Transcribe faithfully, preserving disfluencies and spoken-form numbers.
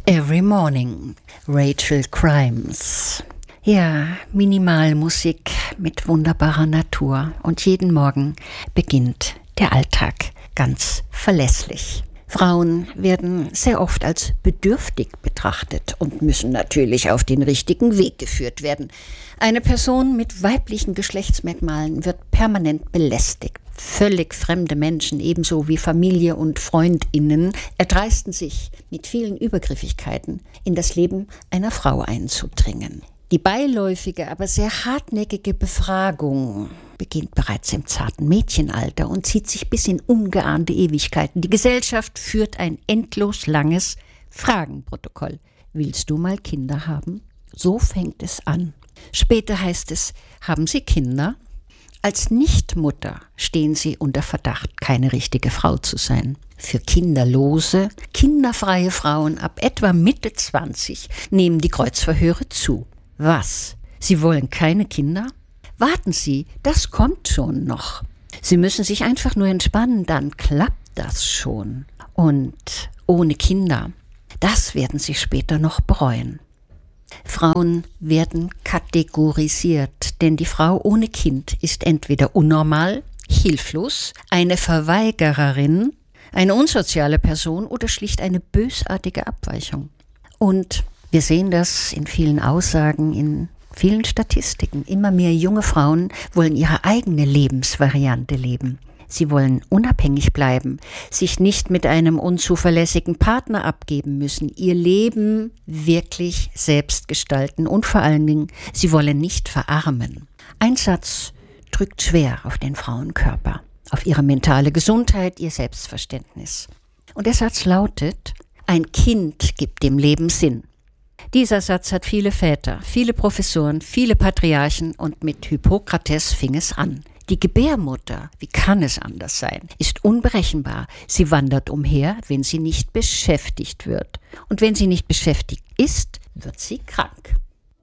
Every Morning, Rachel Grimes. Ja, Minimalmusik mit wunderbarer Natur und jeden Morgen beginnt der Alltag ganz verlässlich. Frauen werden sehr oft als bedürftig betrachtet und müssen natürlich auf den richtigen Weg geführt werden. Eine Person mit weiblichen Geschlechtsmerkmalen wird permanent belästigt. Völlig fremde Menschen, ebenso wie Familie und FreundInnen, erdreisten sich mit vielen Übergriffigkeiten in das Leben einer Frau einzudringen. Die beiläufige, aber sehr hartnäckige Befragung beginnt bereits im zarten Mädchenalter und zieht sich bis in ungeahnte Ewigkeiten. Die Gesellschaft führt ein endlos langes Fragenprotokoll. Willst du mal Kinder haben? So fängt es an. Später heißt es, haben Sie Kinder? Als Nichtmutter stehen sie unter Verdacht, keine richtige Frau zu sein. Für kinderlose, kinderfreie Frauen ab etwa Mitte zwanzig nehmen die Kreuzverhöre zu. Was? Sie wollen keine Kinder? Warten Sie, das kommt schon noch. Sie müssen sich einfach nur entspannen, dann klappt das schon. Und ohne Kinder, das werden Sie später noch bereuen. Frauen werden kategorisiert, denn die Frau ohne Kind ist entweder unnormal, hilflos, eine Verweigererin, eine unsoziale Person oder schlicht eine bösartige Abweichung. Und wir sehen das in vielen Aussagen, in vielen Statistiken. Immer mehr junge Frauen wollen ihre eigene Lebensvariante leben. Sie wollen unabhängig bleiben, sich nicht mit einem unzuverlässigen Partner abgeben müssen, ihr Leben wirklich selbst gestalten und vor allen Dingen, sie wollen nicht verarmen. Ein Satz drückt schwer auf den Frauenkörper, auf ihre mentale Gesundheit, ihr Selbstverständnis. Und der Satz lautet, ein Kind gibt dem Leben Sinn. Dieser Satz hat viele Väter, viele Professoren, viele Patriarchen und mit Hippokrates fing es an. Die Gebärmutter, wie kann es anders sein, ist unberechenbar. Sie wandert umher, wenn sie nicht beschäftigt wird. Und wenn sie nicht beschäftigt ist, wird sie krank.